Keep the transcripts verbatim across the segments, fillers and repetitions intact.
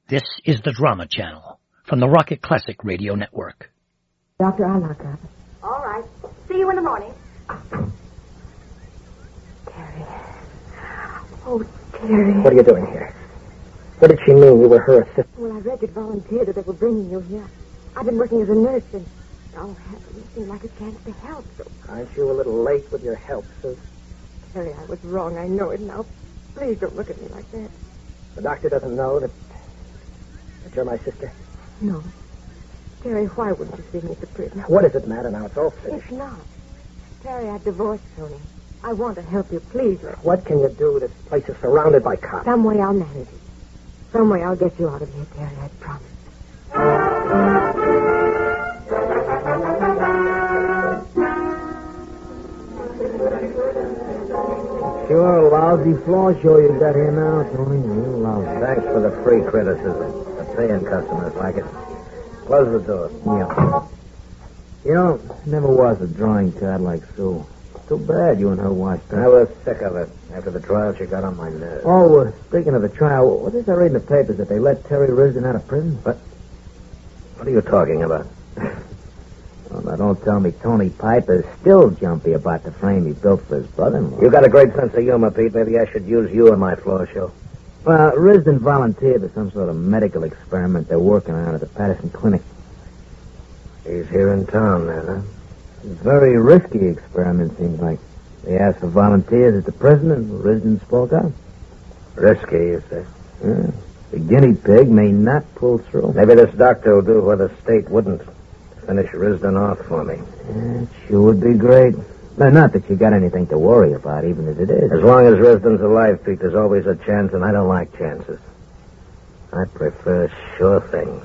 This is the Drama Channel from the Rocket Classic Radio Network. Doctor, I'll knock out. All right. See you in the morning. Terry. Oh, Terry. What are you doing here? What did she mean you were her assistant? Well, I read your volunteer that they were bringing you here. I've been working as a nurse, and all happened seemed like a chance to help. So, Aren't you a little late with your help, Sue? Terry, I was wrong. I know it now. Please don't look at me like that. The doctor doesn't know that, that you're my sister? No. Terry, why wouldn't you see me at the prison? What does it matter now? It's all finished. It's not. Terry, I've divorced Tony. I want to help you. Please. What can you do? This place is surrounded by cops. Some way I'll manage it. Some way I'll get you out of here, Terry. I promise. Sure, lousy floor show you got here now, Tony. You lousy. Thanks for the free criticism. The paying customers like it. Close the door. Yeah. You know, never was a drawing card like Sue. Too bad you and her washed up. I was sick of it. After the trial, she got on my nerves. Oh, uh, speaking of the trial, what is I read in the papers that they let Terry Risden out of prison? What? What are you talking about? Well, now, don't tell me Tony Piper's still jumpy about the frame he built for his brother-in-law. You got a great sense of humor, Pete. Maybe I should use you in my floor show. Well, Risden volunteered for some sort of medical experiment they're working on at the Patterson Clinic. He's here in town, then, huh? It's a very risky experiment, seems like. They asked for volunteers at the prison, and Risden spoke up. Risky, you say? Yeah. The guinea pig may not pull through. Maybe this doctor will do what the state wouldn't. Finish Risden off for me. Yeah, it sure would be great. No, not that you got anything to worry about, even as it is. As long as Risden's alive, Pete, there's always a chance, and I don't like chances. I prefer sure things.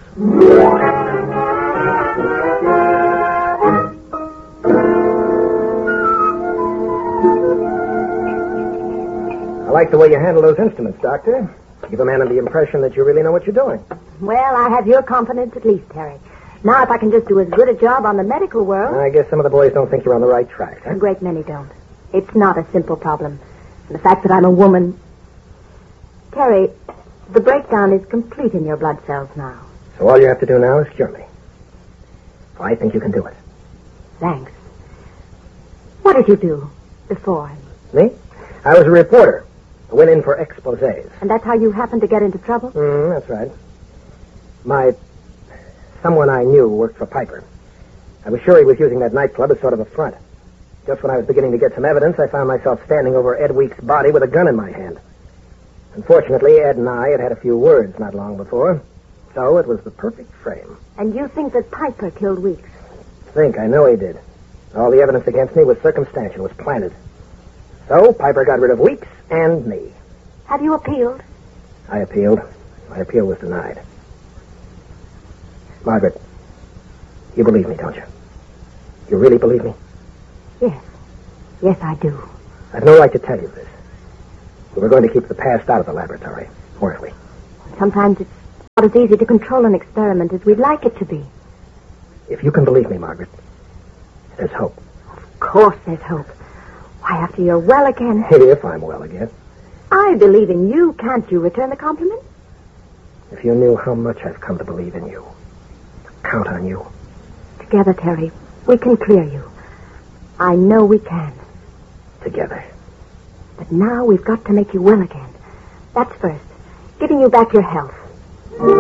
I like the way you handle those instruments, Doctor. Give a man the impression that you really know what you're doing. Well, I have your confidence at least, Terry. Now, if I can just do as good a job on the medical world... I guess some of the boys don't think you're on the right track, huh? A great many don't. It's not a simple problem. And the fact that I'm a woman... Terry, the breakdown is complete in your blood cells now. So all you have to do now is cure me. I think you can do it. Thanks. What did you do before? Me? I was a reporter. I went in for exposés. And that's how you happened to get into trouble? Mm, that's right. My... Someone I knew worked for Piper. I was sure he was using that nightclub as sort of a front. Just when I was beginning to get some evidence, I found myself standing over Ed Week's body with a gun in my hand. Unfortunately, Ed and I had had a few words not long before, so it was the perfect frame. And you think that Piper killed Weeks? Think, I know he did. All the evidence against me was circumstantial, was planted. So Piper got rid of Weeks and me. Have you appealed? I appealed. My appeal was denied. Margaret, you believe me, don't you? You really believe me? Yes. Yes, I do. I've no right to tell you this. We were going to keep the past out of the laboratory, weren't we? Sometimes it's not as easy to control an experiment as we'd like it to be. If you can believe me, Margaret, there's hope. Of course there's hope. Why, after you're well again... If I'm well again. I believe in you. Can't you return the compliment? If you knew how much I've come to believe in you. Count on you. Together, Terry, we can clear you. I know we can. Together. But now we've got to make you well again. That's first. Giving you back your health.